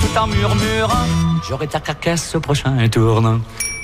tout en murmurant, j'aurai ta carcasse au prochain tournant.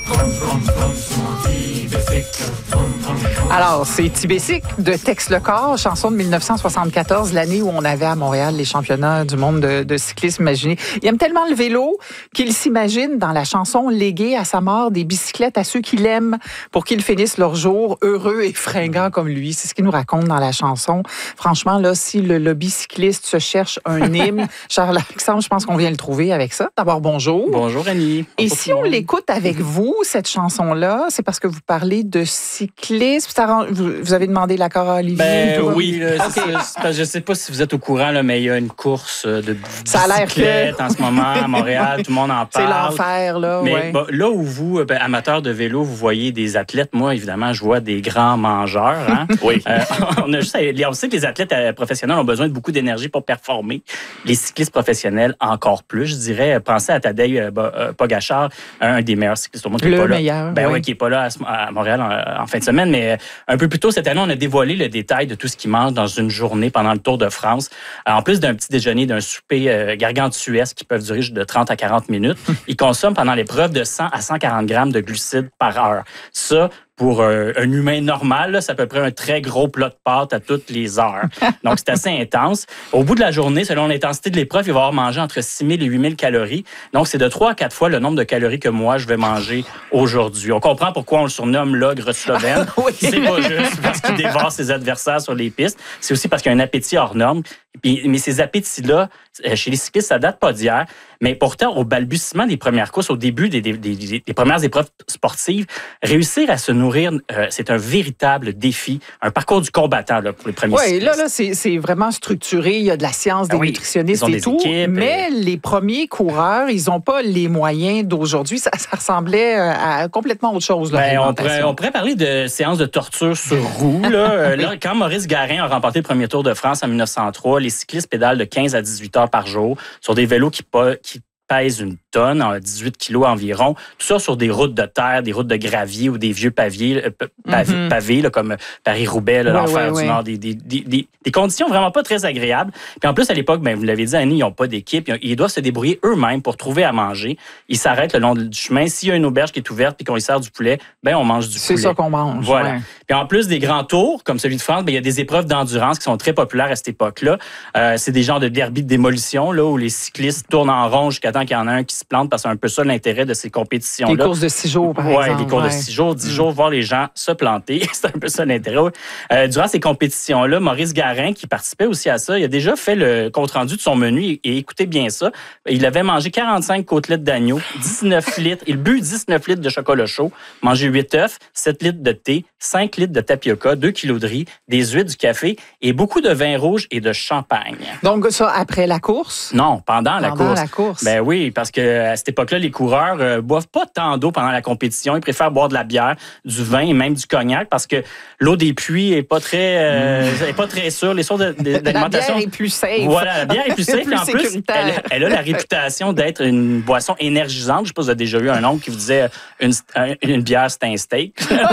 Alors, c'est Tibésic de Tex Le Corps, chanson de 1974, l'année où on avait à Montréal les championnats du monde de cyclisme. Imaginez. Il aime tellement le vélo qu'il s'imagine dans la chanson léguer à sa mort des bicyclettes à ceux qui l'aiment pour qu'ils finissent leur jour heureux et fringants comme lui. C'est ce qu'il nous raconte dans la chanson. Franchement, là, si le lobby cycliste se cherche un hymne, Charles-Alexandre, je pense qu'on vient le trouver avec ça. D'abord, bonjour. Bonjour, Annie. Et si on l'écoute avec vous, cette chanson-là, c'est parce que vous parlez de cyclisme. Vous avez demandé l'accord à Olivier? Oui, je ne sais pas si vous êtes au courant, là, mais il y a une course de bicyclette en ce moment à Montréal. Tout le monde en parle. C'est l'enfer, là. Mais ouais. Là où vous, amateurs de vélo, vous voyez des athlètes, moi, évidemment, je vois des grands mangeurs. Hein? Oui. On sait que les athlètes professionnels ont besoin de beaucoup d'énergie pour performer. Les cyclistes professionnels, encore plus, je dirais. Pensez à Tadej Pogačar, un des meilleurs cyclistes au monde. Le meilleur. Qui n'est pas là à Montréal en fin de semaine, mais un peu plus tôt cette année, on a dévoilé le détail de tout ce qu'il mange dans une journée pendant le Tour de France. En plus d'un petit déjeuner, d'un souper gargantuesque qui peuvent durer de 30 à 40 minutes, il consomme pendant l'épreuve de 100 à 140 grammes de glucides par heure. Ça, pour un humain normal, là, c'est à peu près un très gros plat de pâtes à toutes les heures. Donc, c'est assez intense. Au bout de la journée, selon l'intensité de l'épreuve, il va avoir mangé entre 6 000 et 8 000 calories. Donc, c'est de 3 à 4 fois le nombre de calories que moi, je vais manger aujourd'hui. On comprend pourquoi on le surnomme l'ogre slovène. Oui. C'est pas juste parce qu'il dévore ses adversaires sur les pistes. C'est aussi parce qu'il a un appétit hors norme. Mais ces appétits-là, chez les cyclistes, ça date pas d'hier. Mais pourtant, au balbutiement des premières courses, au début des premières épreuves sportives, réussir à se nourrir, c'est un véritable défi, un parcours du combattant là, pour les premiers cyclistes. Oui, là, c'est vraiment structuré. Il y a de la science, des nutritionnistes et tout. Équipes, mais les premiers coureurs, ils n'ont pas les moyens d'aujourd'hui. Ça ressemblait à complètement autre chose. On pourrait parler de séances de torture sur roue. Là, quand Maurice Garin a remporté le premier Tour de France en 1903, les cyclistes pédalent de 15 à 18 heures par jour sur des vélos qui pèsent une tonne, 18 kilos environ. Tout ça sur des routes de terre, des routes de gravier ou des vieux pavés là, comme Paris-Roubaix, l'enfer du Nord. Des conditions vraiment pas très agréables. Puis en plus, à l'époque, vous l'avez dit, Annie, ils n'ont pas d'équipe. Ils doivent se débrouiller eux-mêmes pour trouver à manger. Ils s'arrêtent le long du chemin. S'il y a une auberge qui est ouverte et qu'on y sert du poulet, on mange du poulet. C'est ça qu'on mange. Voilà. Ouais. Puis en plus des grands tours, comme celui de France, il y a des épreuves d'endurance qui sont très populaires à cette époque-là. C'est des genres de derby de démolition, là, où les cyclistes tournent en rond jusqu'à temps qu'il y en a un qui se plante, parce que c'est un peu ça l'intérêt de ces compétitions-là. Des courses de 6 jours, par exemple. Oui, des courses de 6 jours, 10 jours, voir les gens se planter. C'est un peu ça l'intérêt. Durant ces compétitions-là, Maurice Garin, qui participait aussi à ça, il a déjà fait le compte-rendu de son menu et écoutez bien ça. Il avait mangé 45 côtelettes d'agneau, 19 litres, il but 19 litres de chocolat chaud, mangé 8 œufs, 7 litres de thé, 5 litres de tapioca, 2 kilos de riz, des huîtres, du café et beaucoup de vin rouge et de champagne. Donc ça, après la course? Non, pendant la course. Ben oui, parce qu'à cette époque-là, les coureurs boivent pas tant d'eau pendant la compétition. Ils préfèrent boire de la bière, du vin et même du cognac parce que l'eau des puits est pas très sûre. Les sources d'alimentation... La bière est plus safe. Voilà, la bière est plus safe. Plus en plus, elle a la réputation d'être une boisson énergisante. Je sais pas si vous avez déjà eu un oncle qui vous disait une bière, c'est un steak.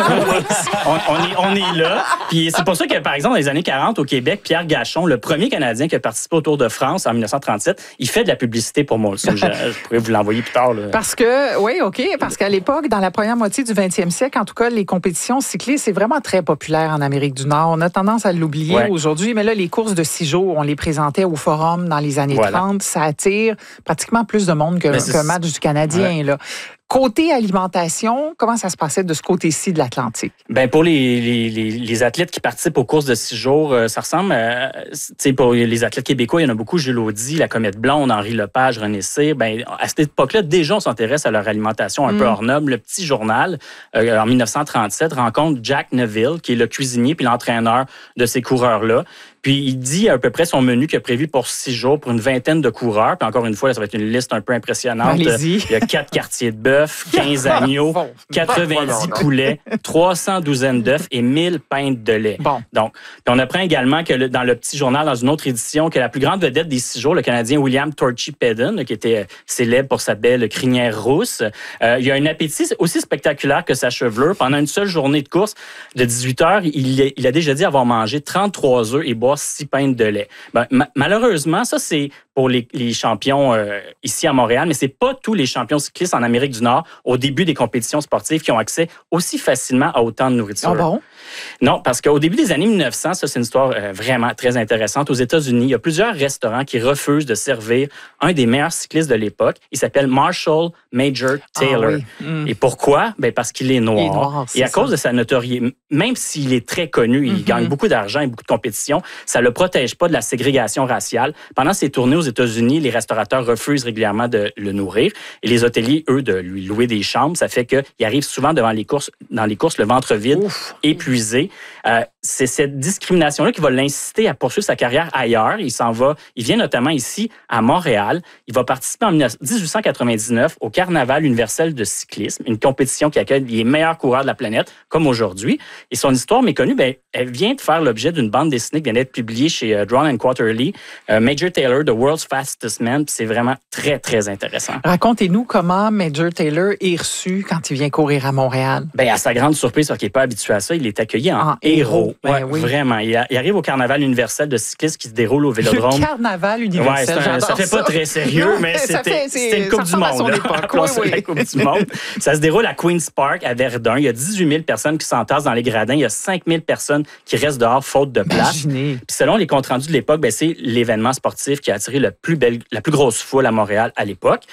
on est là. Puis c'est pour ça que, par exemple, dans les années 40, au Québec, Pierre Gachon, le premier Canadien qui a participé au Tour de France en 1937, il fait de la publicité pour Molson. Je pourrais vous l'envoyer plus tard. Là. Parce qu'à l'époque, dans la première moitié du 20e siècle, en tout cas, les compétitions cyclistes, c'est vraiment très populaire en Amérique du Nord. On a tendance à l'oublier aujourd'hui, mais là, les courses de 6 jours, on les présentait au Forum dans les années 30. Ça attire pratiquement plus de monde qu'un match du Canadien. Là. Côté alimentation, comment ça se passait de ce côté-ci de l'Atlantique? Pour les athlètes qui participent aux courses de 6 jours, ça ressemble à... Pour les athlètes québécois, il y en a beaucoup, Jules Audy, la Comète Blonde, Henri Lepage, René Cyr. À cette époque-là, déjà, on s'intéresse à leur alimentation un peu hors norme. Le Petit Journal, en 1937, rencontre Jack Neville, qui est le cuisinier puis l'entraîneur de ces coureurs-là. Puis il dit à peu près son menu qu'il a prévu pour 6 jours pour une vingtaine de coureurs. Puis encore une fois, là, ça va être une liste un peu impressionnante. Allez-y. Il y a 4 quartiers de bœuf, 15 agneaux, 90 poulets, 300 douzaines d'œufs et 1000 pintes de lait. Bon. Donc, puis on apprend également que dans le Petit Journal, dans une autre édition, que la plus grande vedette des 6 jours, le Canadien William Torchy Peden, qui était célèbre pour sa belle crinière rousse, il a un appétit aussi spectaculaire que sa chevelure. Pendant une seule journée de course de 18 heures, il a déjà dit avoir mangé 33 œufs et boire boire 6 pintes de lait. Ben, malheureusement, ça, c'est pour les champions ici à Montréal, mais c'est pas tous les champions cyclistes en Amérique du Nord au début des compétitions sportives qui ont accès aussi facilement à autant de nourriture. Ah bon? Non, parce qu'au début des années 1900, ça, c'est une histoire vraiment très intéressante. Aux États-Unis, il y a plusieurs restaurants qui refusent de servir un des meilleurs cyclistes de l'époque. Il s'appelle Marshall Major Taylor. Ah, oui. Et pourquoi? Ben parce qu'il est noir. Il est noir, et à cause de sa notoriété, même s'il est très connu, il gagne beaucoup d'argent et beaucoup de compétitions, ça ne le protège pas de la ségrégation raciale. Pendant ses tournées aux États-Unis, les restaurateurs refusent régulièrement de le nourrir et les hôteliers, eux, de lui louer des chambres. Ça fait qu'il arrive souvent dans les courses le ventre vide, épuisé. C'est cette discrimination-là qui va l'inciter à poursuivre sa carrière ailleurs. Il vient notamment ici à Montréal. Il va participer en 1899 au Carnaval universel de cyclisme, une compétition qui accueille les meilleurs coureurs de la planète, comme aujourd'hui. Et son histoire méconnue, elle vient de faire l'objet d'une bande dessinée qui vient d'être publiée chez Drawn & Quarterly, Major Taylor, The World's Fastest Man. C'est vraiment très, très intéressant. Racontez-nous comment Major Taylor est reçu quand il vient courir à Montréal. À sa grande surprise, parce qu'il n'est pas habitué à ça, il est accueilli en héros. Oui. Vraiment. Il arrive au Carnaval universel de cyclisme qui se déroule au Vélodrome. Le Carnaval universel, ça fait pas très sérieux, non, mais c'était une Coupe du Monde. Son époque. La Coupe du Monde. Ça se déroule à Queen's Park, à Verdun. Il y a 18 000 personnes qui s'entassent dans les gradins. Il y a 5 000 personnes qui restent dehors faute de place. Puis selon les comptes rendus de l'époque, c'est l'événement sportif qui a attiré la plus grosse foule à Montréal à l'époque.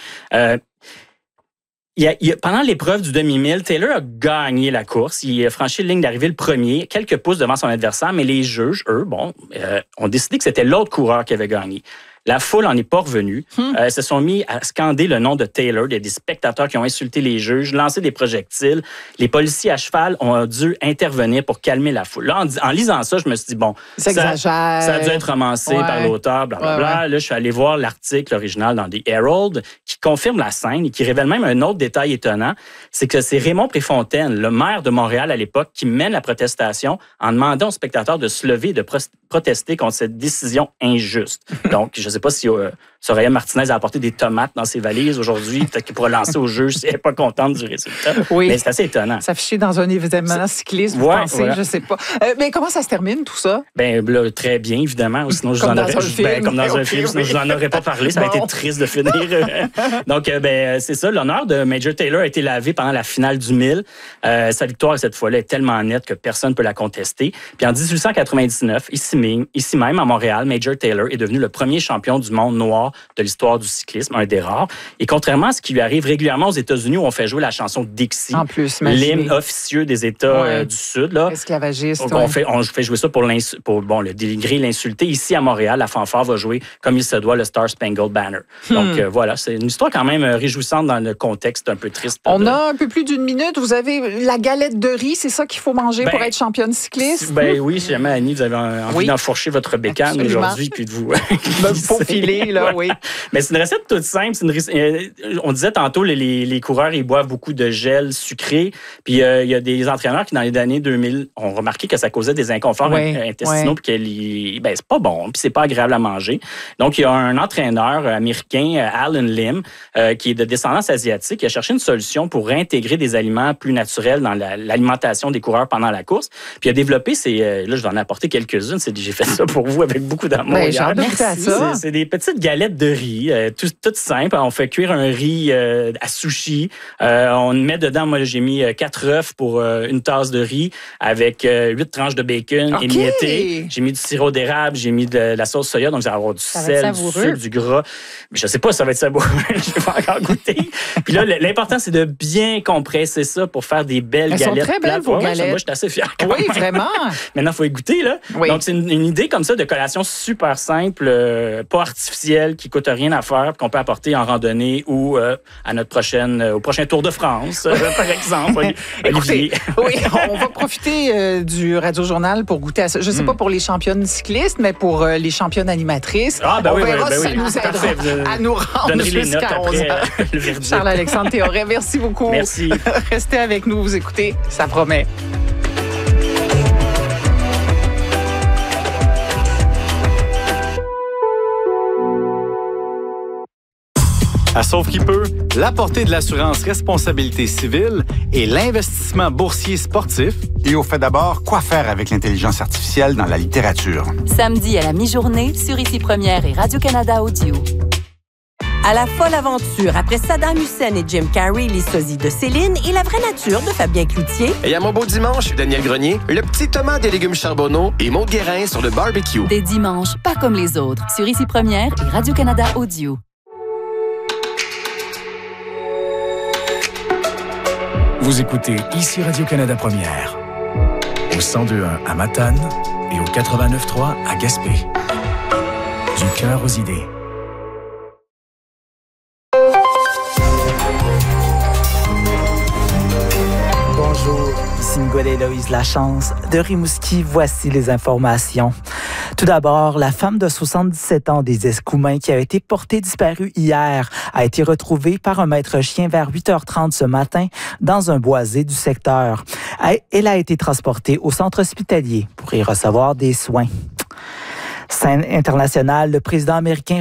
Pendant l'épreuve du demi-mille, Taylor a gagné la course. Il a franchi la ligne d'arrivée le premier, quelques pouces devant son adversaire, mais les juges, eux, ont décidé que c'était l'autre coureur qui avait gagné. La foule n'en est pas revenue. Se sont mis à scander le nom de Taylor. Il y a des spectateurs qui ont insulté les juges, lancé des projectiles. Les policiers à cheval ont dû intervenir pour calmer la foule. Là, en lisant ça, je me suis dit, ça a dû être romancé par l'auteur, blablabla. Là, je suis allé voir l'article original dans The Herald qui confirme la scène et qui révèle même un autre détail étonnant. C'est que c'est Raymond Préfontaine, le maire de Montréal à l'époque, qui mène la protestation en demandant aux spectateurs de se lever et de protester contre cette décision injuste. Donc, je ne sais pas si Soraya Martinez a apporté des tomates dans ses valises aujourd'hui. Peut-être qu'il pourra lancer au juge si elle n'est pas contente du résultat. Oui. Mais c'est assez étonnant. S'afficher dans un événement cycliste, vous pensez, voilà. Je ne sais pas. Mais comment ça se termine, tout ça? Là, très bien, évidemment. Sinon, comme dans un film, sinon je n'en aurais pas parlé. Ça aurait été triste de finir. Donc, c'est ça. L'honneur de Major Taylor a été lavé pendant la finale du 1000. Sa victoire, cette fois-là, est tellement nette que personne ne peut la contester. Puis en 1899, ici même, à Montréal, Major Taylor est devenu le premier champion du monde noir de l'histoire du cyclisme, un des rares. Et contrairement à ce qui lui arrive régulièrement aux États-Unis, où on fait jouer la chanson Dixie, l'hymne officieux des États du Sud. Là, esclavagiste. On fait jouer ça pour le dénigrer, l'insulter. Ici, à Montréal, la fanfare va jouer comme il se doit le Star Spangled Banner. Donc, voilà, c'est une histoire quand même réjouissante dans le contexte un peu triste. On a un peu plus d'une minute. Vous avez la galette de riz, c'est ça qu'il faut manger pour être championne cycliste? Oui, si jamais, Annie, vous avez envie d'enfourcher votre bécane aujourd'hui, puis de vous... faufiler, là, oui. Mais c'est une recette toute simple. On disait tantôt, les coureurs, ils boivent beaucoup de gel sucré. Puis il y a des entraîneurs qui, dans les années 2000, ont remarqué que ça causait des inconforts intestinaux, puis c'est pas bon, puis c'est pas agréable à manger. Donc, il y a un entraîneur américain, Alan Lim, qui est de descendance asiatique, qui a cherché une solution pour réintégrer des aliments plus naturels dans l'alimentation des coureurs pendant la course. Puis il a développé là, je vais en apporter quelques-unes. J'ai fait ça pour vous avec beaucoup d'amour. C'est des petites galettes de riz, toutes simples. On fait cuire un riz à sushi. On met dedans, moi, j'ai mis 4 œufs pour une tasse de riz avec 8 tranches de bacon émiettées. J'ai mis du sirop d'érable, j'ai mis de la sauce soya, donc ça va avoir du sel, du sucre, du gras. Mais je sais pas si ça va être savoureux. Je vais pas encore goûter. Puis là, l'important, c'est de bien compresser ça pour faire des belles galettes. Elles sont très belles, vos galettes. Moi, je suis assez fier. Oui, vraiment. Maintenant, il faut y goûter, là. Oui. Donc, c'est une idée comme ça de collation super simple, pas artificielle, qui coûte rien à faire, qu'on peut apporter en randonnée ou à au prochain Tour de France, par exemple. Écoutez, on va profiter du Radio-Journal pour goûter à ça. Je ne sais pas pour les championnes cyclistes, mais pour les championnes animatrices. On verra si ça nous aidera à nous rendre jusqu'à 11h. Charles-Alexandre Théoret, merci beaucoup. Merci. Restez avec nous, vous écoutez, ça promet. À Sauve qui peut, la portée de l'assurance responsabilité civile et l'investissement boursier sportif. Et au fait d'abord, quoi faire avec l'intelligence artificielle dans la littérature. Samedi à la mi-journée sur Ici Première et Radio-Canada Audio. À la folle aventure, après Saddam Hussein et Jim Carrey, les sosies de Céline et la vraie nature de Fabien Cloutier. Et à mon beau dimanche, Daniel Grenier, le petit tomate des légumes charbonneaux et Maud Guérin sur le barbecue. Des dimanches, pas comme les autres, sur Ici Première et Radio-Canada Audio. Vous écoutez Ici Radio-Canada Première, au 102.1 à Matane et au 89.3 à Gaspé. Du cœur aux idées. Bonjour, ici Miguel-Héloïse Lachance de Rimouski. Voici les informations. Tout d'abord, la femme de 77 ans des Escoumins qui a été portée disparue hier a été retrouvée par un maître chien vers 8h30 ce matin dans un boisé du secteur. Elle a été transportée au centre hospitalier pour y recevoir des soins. Scène internationale, le président américain